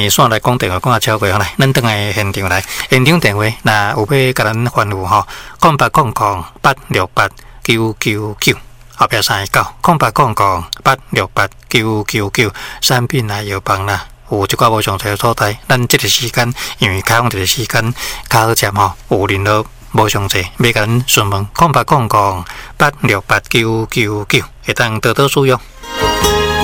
线来讲电话讲超过来，咱等来现场来，现场电话那有要甲咱吩咐吼，0800-868-999后壁39，0800-868-999产品来药房啦。有一寡无详细所在，咱这个时间因为开放这个时间较好接吼，有联络无详细，要甲咱询问，0800-868-999会当多多使用。